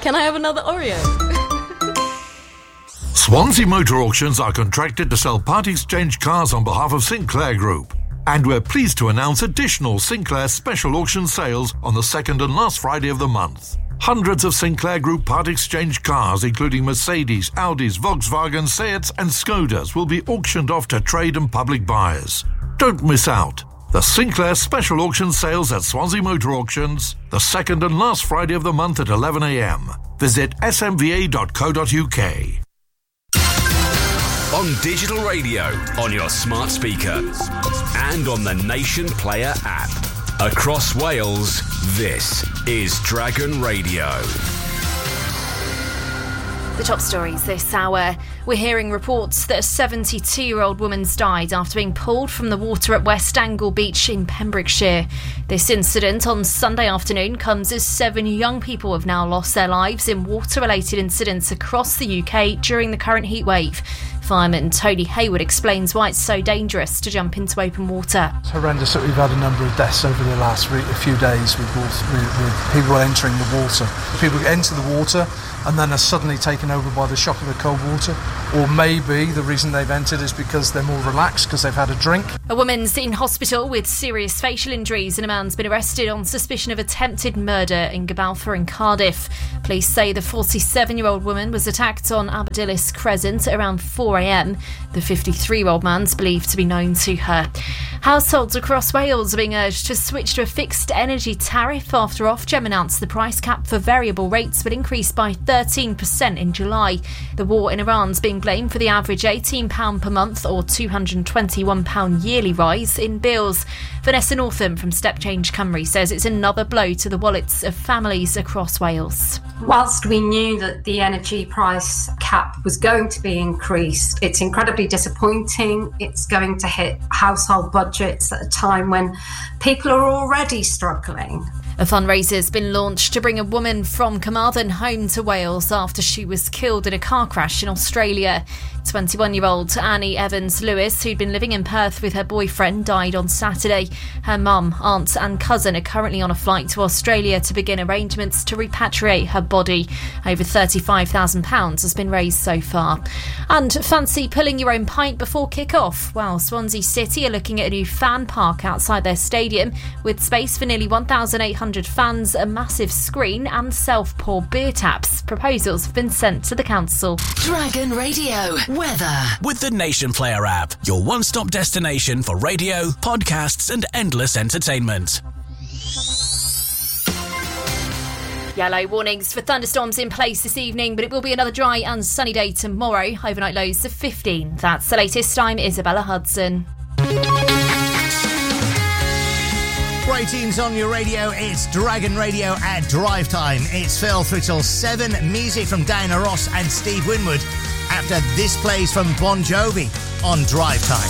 Can I have another Oreo? Swansea Motor Auctions are contracted to sell part exchange cars on behalf of Sinclair Group. And we're pleased to announce additional Sinclair special auction sales on the second and last Friday of the month. Hundreds of Sinclair Group part exchange cars, including Mercedes, Audis, Volkswagen, Seats and Skodas, will be auctioned off to trade and public buyers. Don't miss out. The Sinclair special auction sales at Swansea Motor Auctions, the second and last Friday of the month at 11 a.m. Visit smva.co.uk. On digital radio, on your smart speaker, and on the Nation Player app. Across Wales, this is Dragon Radio. The top stories this hour. We're hearing reports that a 72-year-old woman's died after being pulled from the water at West Angle Beach in Pembrokeshire. This incident on Sunday afternoon comes as 7 young people have now lost their lives in water-related incidents across the UK during the current heatwave. Fireman Tony Hayward explains why it's so dangerous to jump into open water. It's horrendous that we've had a number of deaths over the last few days with people entering the water. People enter the water and then are suddenly taken over by the shock of the cold water. Or maybe the reason they've entered is because they're more relaxed because they've had a drink. A woman's in hospital with serious facial injuries and a man's been arrested on suspicion of attempted murder in Gabalfa in Cardiff. Police say the 47-year-old woman was attacked on Abadillis Crescent at around 4 a.m. The 53-year-old man's believed to be known to her. Households across Wales are being urged to switch to a fixed energy tariff after Ofgem announced the price cap for variable rates would increase by 13% in July. The war in Iran's being blamed for the average £18 per month or £221 yearly rise in bills. Vanessa Northam from Step Change Cymru says it's another blow to the wallets of families across Wales. Whilst we knew that the energy price cap was going to be increased, it's incredibly disappointing. It's going to hit household budgets at a time when people are already struggling. A fundraiser has been launched to bring a woman from Carmarthen home to Wales after she was killed in a car crash in Australia. 21-year-old Annie Evans-Lewis, who'd been living in Perth with her boyfriend, died on Saturday. Her mum, aunt and cousin are currently on a flight to Australia to begin arrangements to repatriate her body. Over £35,000 has been raised so far. And fancy pulling your own pint before kick-off? Well, Swansea City are looking at a new fan park outside their stadium with space for nearly 1,800 fans, a massive screen and self-pour beer taps. Proposals have been sent to the council. Dragon Radio weather with the Nation Player app, your one-stop destination for radio, podcasts and endless entertainment. Yellow warnings for thunderstorms in place this evening, but it will be another dry and sunny day tomorrow. Overnight lows of 15. That's the latest. I'm Isabella Hudson. Great tunes on your radio. It's Dragon Radio at drive time. It's Phil through till 7. Music from Diana Ross and Steve Winwood. After this plays from Bon Jovi on drive time.